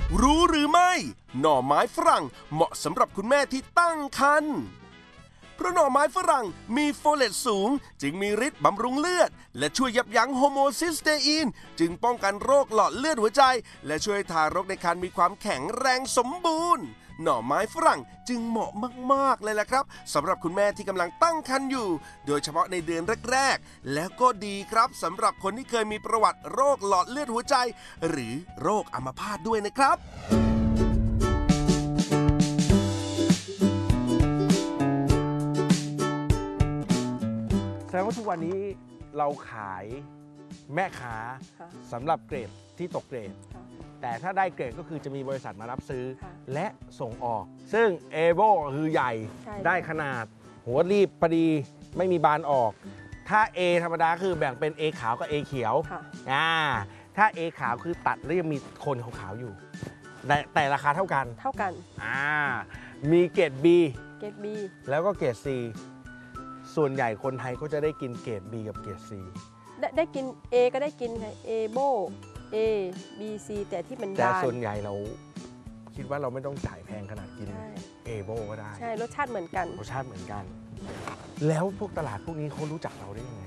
รู้หรือไม่หน่อไม้ฝรั่งเหมาะสำหรับคุณแม่ที่ตั้งครรภ์เพราะหน่อไม้ฝรั่งมีโฟเลตสูงจึงมีฤทธิ์บำรุงเลือดและช่วยยับยั้งโฮโมซิสเตอีนจึงป้องกันโรคหลอดเลือดหัวใจและช่วยทารกในครรภ์มีความแข็งแรงสมบูรณ์หน่อไม้ฝรั่งจึงเหมาะมากๆเลยล่ะครับสำหรับคุณแม่ที่กำลังตั้งครรภ์อยู่โดยเฉพาะในเดือนแรกๆแล้วก็ดีครับสำหรับคนที่เคยมีประวัติโรคหลอดเลือดหัวใจหรือโรคอัมพาตด้วยนะครับแสดงว่าทุกวันนี้เราขายแม่ค้าสำหรับเกรดที่ตกเกรดแต่ถ้าได้เกรดก็คือจะมีบริษัทมารับซื้อและส่งออกซึ่งเอโบคือใหญ่ได้ขนาดหัวรีบพอดีไม่มีบานออกถ้า A ธรรมดาคือแบ่งเป็น A ขาวกับ A เขียวถ้า A ขาวคือตัดแล้วยังมีโคนขาวๆอยู่แต่ราคาเท่ากันมีเกรด B แล้วก็เกรด Cส่วนใหญ่คนไทยก็จะได้กินเกรด B กับเกรด C ได้กิน A ก็ได้กินค่ะ A โบ A B C แต่ที่มันแต่ส่วนใหญ่เราคิดว่าเราไม่ต้องจ่ายแพงขนาดกิน A โบก็ได้ใช่รสชาติเหมือนกันแล้วพวกตลาดพวกนี้เขารู้จักเราได้ยังไง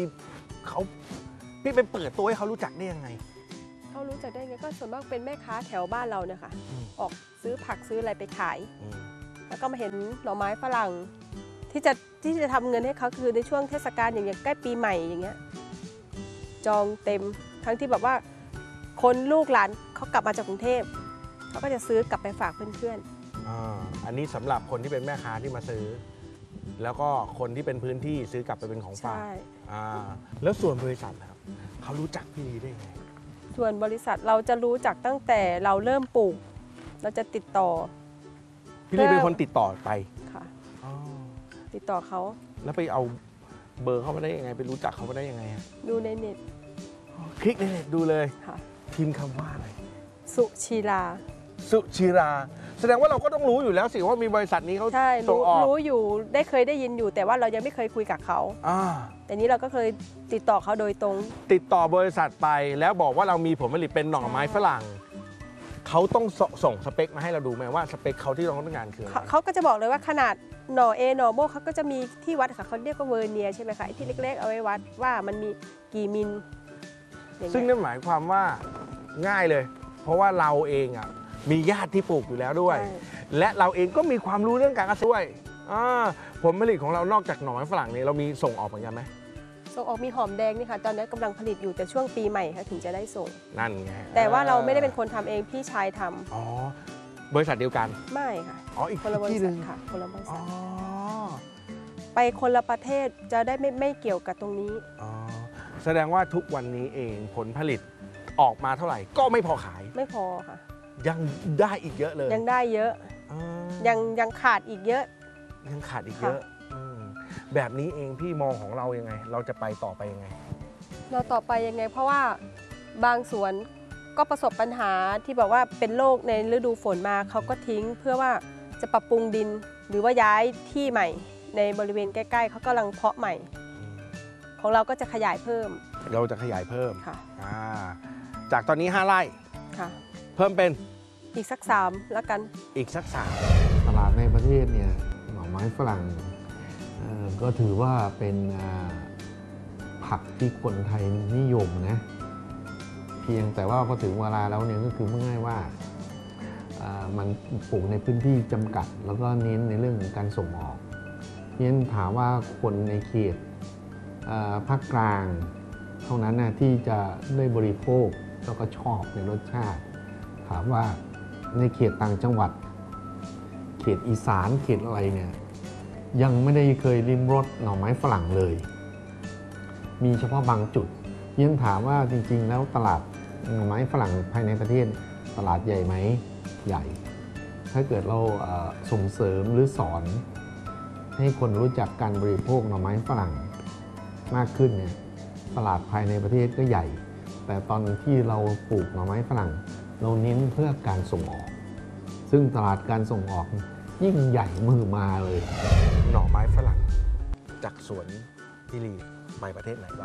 พี่ไปเปิดตัวให้เขารู้จักได้ยังไงเขารู้จักได้ไงก็ส่วนมากเป็นแม่ค้าแถวบ้านเราเนี่ยค่ะออกซื้อผักซื้ออะไรไปขายแล้วก็มาเห็นหน่อไม้ฝรั่งที่จะทำเงินให้เขาคือในช่วงเทศกาลอย่างเงี้ยใกล้ปีใหม่อย่างเงี้ยจองเต็มทั้งที่แบบว่าคนลูกหลานเขากลับมาจากกรุงเทพเขาก็จะซื้อกลับไปฝากเพื่อนอันนี้สำหรับคนที่เป็นแม่ค้าที่มาซื้อแล้วก็คนที่เป็นพื้นที่ซื้อกลับไปเป็นของฝากแล้วส่วนบริษัทครับเขารู้จักพี่ลีได้ไงส่วนบริษัทเราจะรู้จักตั้งแต่เราเริ่มปลูกเราจะติดต่อพี่ลีเป็นคนติดต่อไปค่ะติดต่อเขาแล้วไปเอาเบอร์เขามาได้ยังไงไปรู้จักเขามาได้ยังไงดูในเน็ตคลิกในเน็ตดูเลยพิมพ์คำว่าอะไรสุชีราแสดงว่าเราก็ต้องรู้อยู่แล้วสิว่ามีบริษัทนี้เขาส่งออกรู้อยู่เคยได้ยินอยู่แต่ว่าเรายังไม่เคยคุยกับเขาแต่นี้เราก็เคยติดต่อเขาโดยตรงติดต่อบริษัทไปแล้วบอกว่าเรามีผลผลิตเป็นหน่อไม้ฝรั่งเขาต้องส่งสเปคมาให้เราดูไหมว่าสเปคเขาที่เราต้องการคืออะไรเขาก็จะบอกเลยว่าขนาดหน่อ A หน่อโบเขาก็จะมีที่วัดค่ะเขาเรียกว่าเวอร์เนียใช่ไหมคะที่เล็กๆเอาไว้วัดว่ามันมีกี่มิลซึ่งนั่นหมายความว่าง่ายเลยเพราะว่าเราเองมีญาติที่ปลูกอยู่แล้วด้วยและเราเองก็มีความรู้เรื่องการเกษตรด้วยผลผลิตของเรานอกจากหน่อไม้ฝรั่งนี้เรามีส่งออกเหมือนกันไหมส่งออกมีหอมแดงนี่ค่ะตอนนี้กำลังผลิตอยู่แต่ช่วงปีใหม่ค่ะถึงจะได้ส่งนั่นไงแต่ว่าเราไม่ได้เป็นคนทำเองพี่ชายทำบริษัทเดียวกันไม่ค่ะอีกคนละบริษัทค่ะคนละบริษัทไปคนละประเทศจะได้ไม่เกี่ยวกับตรงนี้แสดงว่าทุกวันนี้เองผลผลิตออกมาเท่าไหร่ก็ไม่พอขายไม่พอค่ะยังได้อีกเยอะเลยยังได้เยอะยังขาดอีกเยอะแบบนี้เองพี่มองของเรายังไงเราจะไปต่อไปยังไงเพราะว่าบางสวนก็ประสบปัญหาที่บอกว่าเป็นโรคในฤดูฝนมาเขาก็ทิ้งเพื่อว่าจะปรับปรุงดินหรือว่าย้ายที่ใหม่ในบริเวณใกล้ๆเขากำลังเพาะใหม่ของเราก็จะขยายเพิ่มค่ะจากตอนนี้5 ไร่ค่ะเพิ่มเป็นอีกสัก3แล้วกันอีกสัก 3ตลาดในประเทศเนี่ยหน่อไม้ฝรั่งก็ถือว่าเป็นผักที่คนไทยนิยมนะเพียงแต่ว่าพอถึงเวลาแล้วเนี่ยก็คือง่ายว่ามันปลูกในพื้นที่จำกัดแล้วก็เน้นในเรื่องของการส่งออกเพราะฉะนั้นถามว่าคนในเขตภาคกลางเท่านั้นนะที่จะได้บริโภคแล้วก็ชอบในรสชาติถามว่าในเขตต่างจังหวัดเขตอีสานเขตอะไรเนี่ยยังไม่ได้เคยลิ้มรสหน่อไม้ฝรั่งเลยมีเฉพาะบางจุดยังถามว่าจริงๆแล้วตลาดหน่อไม้ฝรั่งภายในประเทศตลาดใหญ่ไหมใหญ่ถ้าเกิดเราส่งเสริมหรือสอนให้คนรู้จักการบริโภคหน่อไม้ฝรั่งมากขึ้นเนี่ยตลาดภายในประเทศก็ใหญ่แต่ตอนที่เราปลูกหน่อไม้ฝรั่งเราเน้นเพื่อการส่งออกซึ่งตลาดการส่งออกยิ่งใหญ่มือมาเลยหน่อไม้ฝรั่งจากสวนพี่ลีไปประเทศไหนบ้าง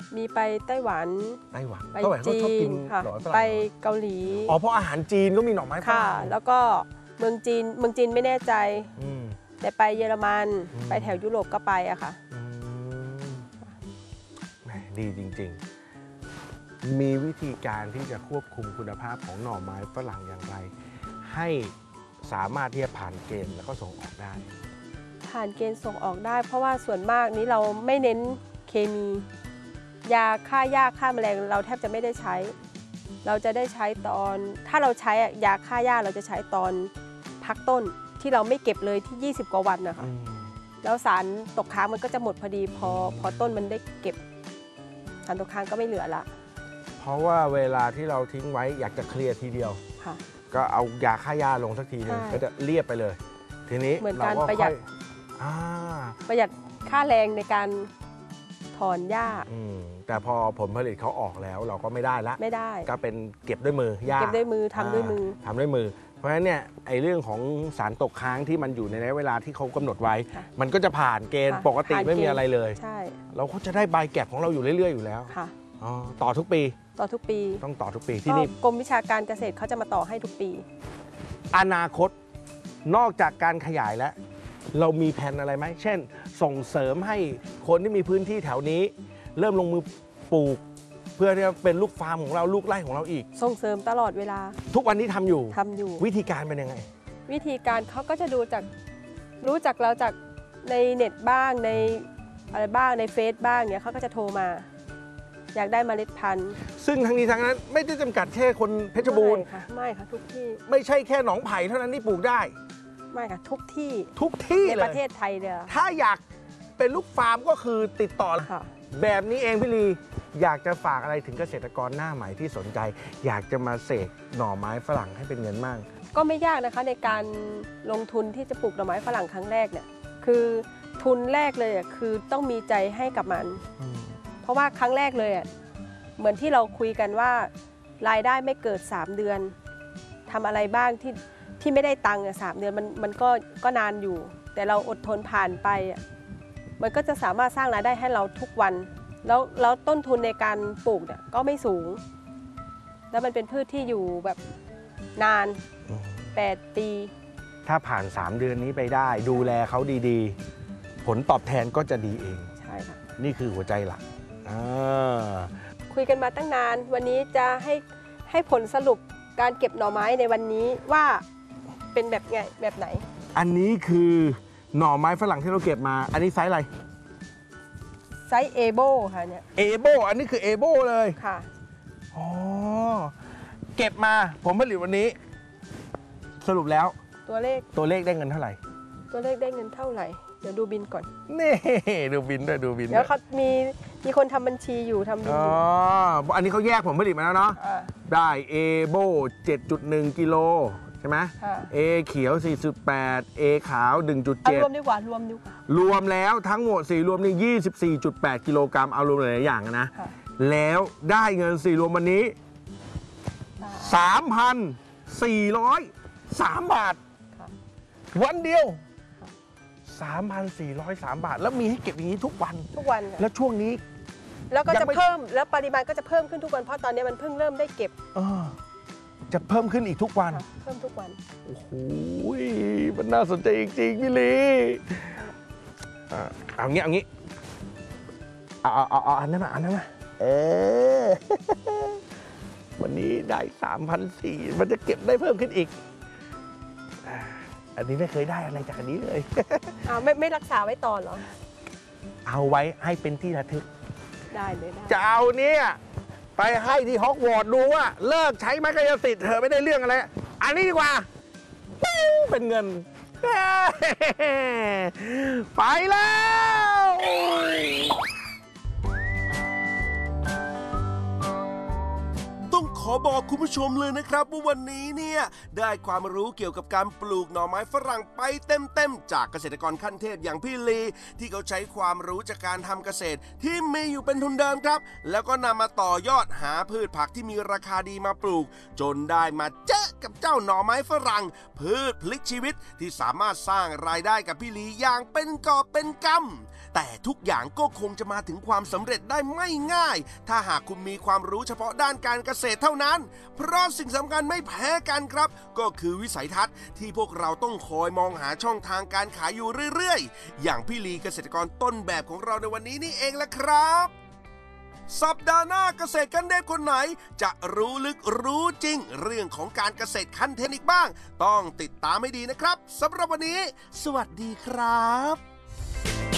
มีไปไต้หวันไต้หวันไปไต้หวันเขาจีชอบกินนค่ะหน่อไม้ฝรั่งไปเกาหลีอ๋อเพราะอาหารจีนก็มีหน่อไม้ฝค่ะรั่งแล้วก็เมืองจีนไม่แน่ใจอืมแต่ไปเยอรมันอืมไปแถวยุโรปก็ไปอะค่ะอืมแหมดีจริงๆ มีวิธีการที่จะควบคุมคุณภาพของหน่อไม้ฝรั่งอย่างไร ให้สามารถที่จะผ่านเกณฑ์แล้วก็ส่งออกได้ผ่านเกณฑ์ส่งออกได้ เพราะว่าส่วนมากนี้เราไม่เน้นเคมี ยาฆ่าหญ้าฆ่าแมลงเราแทบจะไม่ได้ใช้ เราจะได้ใช้ตอนถ้าเราใช้ยาฆ่าหญ้าเราจะใช้ตอนพักต้นที่เราไม่เก็บเลยที่ 20 กว่าวันนะคะแล้วสารตกค้างมันก็จะหมดพอดีพอต้นมันได้เก็บสารตกค้างก็ไม่เหลือละเพราะว่าเวลาที่เราทิ้งไว้อยากจะเคลียร์ทีเดียวค่ะก็เอายาฆ่าหญ้าลงสักทีหนึงใช่ก็จะเรียบไปเลย ทีนี้เหมือนการก็ประหยัดค่ออ่าประหยัดค่าแรงในการถอนหญ้าแต่พอผลผลิตเขาออกแล้วเราก็ไม่ได้ละไม่ได้ก็เป็นเก็บด้วยมือย่าเก็บด้วยมือทำด้วยมือทำด้วยมือ เพราะฉะนั้นเนี่ยไอ้เรื่องของสารตกค้างที่มันอยู่ในระยะเวลาที่เขากำหนดไว้ค่ะมันก็จะผ่านเกณฑ์ค่ะปกติผ่านไม่มีเกณฑ์อะไรเลยใช่เราก็จะได้ใบแก็บของเราอยู่เรื่อยๆอยู่แล้วค่ะอ๋อต่อทุกปีต่อทุกปีต้องต่อทุกปีที่ก็นี่กรมวิชาการเกษตรเขาจะมาต่อให้ทุกปีอนาคตนอกจากการขยายแล้ว เรามีแผนอะไรไหมเช่น ส่งเสริมให้คนที่มีพื้นที่แถวนี้ เริ่มลงมือปลูก เพื่อที่จะเป็นลูกฟาร์มของเราลูกไร่ของเราอีกส่งเสริมตลอดเวลาทุกวันนี้ทำอยู่ทำอยู่วิธีการเป็นยังไงวิธีการเขาก็จะรู้จักเราจากในเน็ตบ้างในอะไรบ้างในเฟซบ้างเนี่ยเขาก็จะโทรมา อยากได้เมล็ดพันธุ์ซึ่งทั้งนี้ทั้งนั้นไม่ได้จำกัดแค่คนเพชรบูรณ์ไม่ค่ะทุกที่ไม่ใช่แค่หนองไผ่เท่านั้นที่ปลูกได้ไม่ค่ะทุกที่ทุกที่ในเลประเทยศไทยเลยอะถ้าอยากเป็นลูกฟาร์มก็คือติดต่อค่ะแบบนี้เองพี่ลีอยากจะฝากอะไรถึงเกษตรกรหน้าใหม่ที่สนใจ อยากจะมาเสกหน่อไม้ฝรั่งให้เป็นเงินมั่งก็ไม่ยากนะคะในการลงทุนที่จะปลูกหน่อไม้ฝรั่งครั้งแรกเนี่ยคือทุนแรกเลยอะคือต้องมีใจให้กับมัน เพราะว่าครั้งแรกเลยอะเหมือนที่เราคุยกันว่ารายได้ไม่เกิด3 เดือนทำอะไรบ้างที่ไม่ได้ตังค์3 เดือนมันก็นานอยู่ แต่เราอดทนผ่านไปอะมันก็จะสามารถสร้างรายได้ให้เราทุกวัน แล้วต้นทุนในการปลูกเนี่ยก็ไม่สูง แล้วมันเป็นพืชที่อยู่แบบนาน 8 ปีถ้าผ่าน 3 เดือนนี้ไปได้ ดูแลเขาดีๆ ผลตอบแทนก็จะดีเองใช่ค่ะนี่คือหัวใจหลักอ่าคุยกันมาตั้งนาน วันนี้จะให้ผลสรุปการเก็บหน่อไม้ในวันนี้ว่าเป็นแบบไหนอันนี้คือหน่อไม้ฝรั่งที่เราเก็บมา อันนี้ไซส์อะไรไซส์เอโบค่ะเนี่ยเอโบอันนี้คือเอโบเลยค่ะอ๋อเก็บมาผมผลิตวันนี้ สรุปแล้วตัวเลขตัวเลขได้เงินเท่าไหร่ได้เงินเท่าไหร่ เดี๋ยวดูบินก่อนนี่ดูบินด้วยดูบินเดี๋ด้ยว วย เขามีคนทำบัญชีอยู่ทำบินอ๋ออยู่ อันนี้เขาแยกผลผลิตมาแล้วเนาะอ่าได้เอโบ 7.1 กิโลใช่ไหมค่ะเอเขียว 4.8 เอขาวเอารวม 1.7 ดีกว่ารวมดีกว่ารวมแล้วทั้งหมด4รวมนี่24.8 กิโลกรัมเอารวมหลายๆอย่างนะค่ะแล้วได้เงิน4รวมวันนี้ 3,403 บาทค่ะวันเดียว 3,403 บาท แล้วมีให้เก็บอย่างนี้ทุกวันทุกวันค่ะแล้วช่วงนี้แล้วก็ยัจะงไม่เพิ่มแล้วปริมาณก็จะเพิ่มขึ้นทุกวันเพราะตอนนี้มันเพิ่งเริ่มได้เก็บจะเพิ่มขึ้นอีกทุกวันค่ะเพิ่มทุกวันโอ้โหมันน่าสนใจจริงๆพี่ลีเอางี้เอาอันนั้นมาวันนี้ได้ 3,400มันจะเก็บได้เพิ่มขึ้นอีก อันนี้ไม่เคยได้อะไรจากอันนี้เลยไม่รักษาไว้ต่อเหรอเอาไว้ให้เป็นที่ระทึกได้เลยได้จะเอาเนี่ยไปให้ที่ฮอกวอตส์ดูว่าเลิกใช้ไม้กายสิทธิ์เธอไม่ได้เรื่องอะไร อันนี้ดีกว่าปิ้งเป็นเงิน ไปแล้วต้องขอบอกคุณผู้ชมเลยนะครับว่าวันนี้เนี่ยได้ความรู้เกี่ยวกับการปลูกหน่อไม้ฝรั่งไปเต็มๆจากเกษตรกรขั้นเทพอย่างพี่ลีที่เขาใช้ความรู้จากการทำเกษตรที่มีอยู่เป็นทุนเดิมครับแล้วก็นำมาต่อยอดหาพืชผักที่มีราคาดีมาปลูกจนได้มาเจอกับเจ้าหน่อไม้ฝรั่งพืชพลิกชีวิตที่สามารถสร้างรายได้กับพี่ลีอย่างเป็นกอบเป็นกำแต่ทุกอย่างก็คงจะมาถึงความสำเร็จได้ไม่ง่าย ถ้าหากคุณมีความรู้เฉพาะด้านการเกษตรเท่านั้นเพราะสิ่งสำคัญไม่แพ้กันครับก็คือวิสัยทัศน์ที่พวกเราต้องคอยมองหาช่องทางการขายอยู่เรื่อยๆอย่างพี่ลีเกษตรกรต้นแบบของเราในวันนี้นี่เองล่ะครับสัปดาห์หน้าเกษตรขั้นเทพคนไหนจะรู้ลึกรู้จริงเรื่องของการเกษตรขั้นเทพอีกบ้างต้องติดตามให้ดีนะครับสำหรับวันนี้สวัสดีครับ